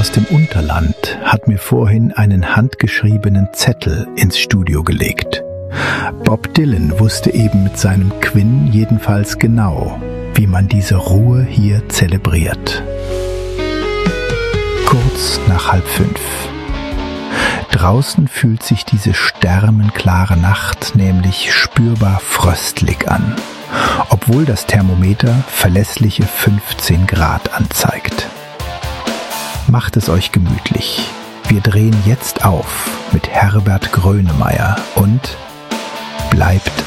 aus dem Unterland hat mir vorhin einen handgeschriebenen Zettel ins Studio gelegt. Bob Dylan wusste eben mit seinem Quinn jedenfalls genau, wie man diese Ruhe hier zelebriert. Kurz nach 4:30. Draußen fühlt sich diese sternenklare Nacht nämlich spürbar fröstlich an, obwohl das Thermometer verlässliche 15 Grad anzeigt. Macht es euch gemütlich. Wir drehen jetzt auf mit Herbert Grönemeyer und bleibt